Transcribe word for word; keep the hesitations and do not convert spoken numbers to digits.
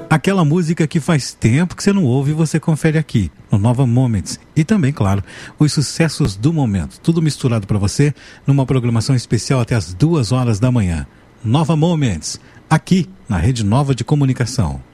Aquela música que faz tempo que você não ouve e você confere aqui, no Nova Moments. E também, claro, os sucessos do momento. Tudo misturado para você numa programação especial até as duas horas da manhã. Nova Moments, aqui na Rede Nova de Comunicação.